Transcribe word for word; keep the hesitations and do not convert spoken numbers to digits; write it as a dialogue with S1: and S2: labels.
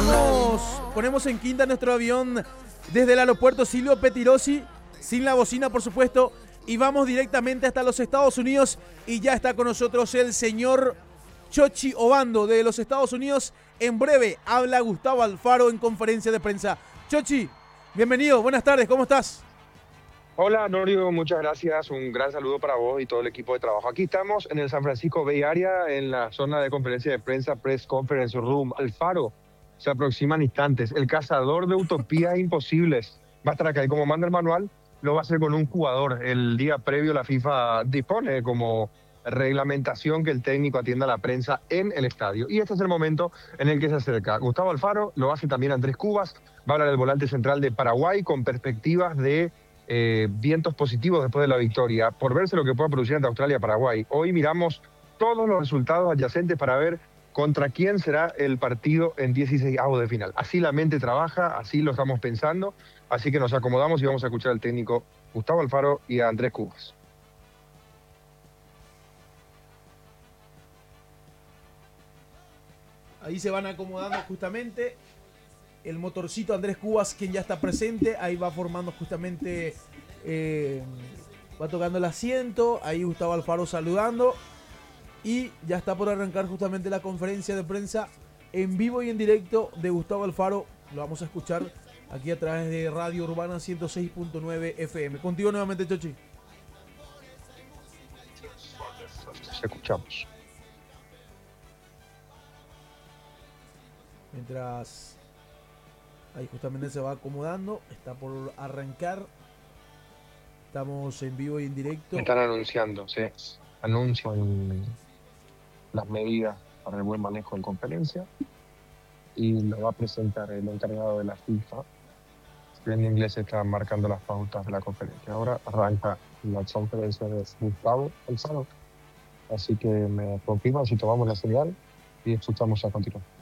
S1: ponemos, ponemos en quinta nuestro avión desde el aeropuerto Silvio Pettirossi, sin la bocina por supuesto, y vamos directamente hasta los Estados Unidos y ya está con nosotros el señor Chochi Obando de los Estados Unidos. En breve habla Gustavo Alfaro en conferencia de prensa. Chochi, bienvenido, buenas tardes, ¿cómo estás?
S2: Hola Norio, muchas gracias. Un gran saludo para vos y todo el equipo de trabajo. Aquí estamos en el San Francisco Bay Area, en la zona de conferencia de prensa, Press Conference Room. Alfaro se aproximan instantes. El cazador de utopías imposibles va a estar acá y como manda el manual, lo va a hacer con un jugador. El día previo la FIFA dispone como reglamentación que el técnico atienda a la prensa en el estadio. Y este es el momento en el que se acerca Gustavo Alfaro, lo hace también Andrés Cubas, va a hablar el volante central de Paraguay con perspectivas de Eh, vientos positivos después de la victoria, por verse lo que pueda producir ante Australia-Paraguay. Hoy miramos todos los resultados adyacentes para ver contra quién será el partido en dieciseisavos de final. Así la mente trabaja, así lo estamos pensando, así que nos acomodamos y vamos a escuchar al técnico Gustavo Alfaro y a Andrés Cubas.
S1: Ahí se van acomodando justamente el motorcito Andrés Cubas, quien ya está presente, ahí va formando justamente, eh, va tocando el asiento, ahí Gustavo Alfaro saludando y ya está por arrancar justamente la conferencia de prensa en vivo y en directo de Gustavo Alfaro. Lo vamos a escuchar aquí a través de Radio Urbana ciento seis punto nueve F M. Contigo nuevamente, Chochi.
S2: Escuchamos.
S1: Mientras ahí justamente se va acomodando, está por arrancar. Estamos en vivo y en directo.
S2: Están anunciando, sí. Anuncian las medidas para el buen manejo en conferencia y lo va a presentar el encargado de la FIFA. En inglés está marcando las pautas de la conferencia. Ahora arranca la conferencia de Gustavo Alfaro. Así que me confirman si tomamos la señal y escuchamos a continuación.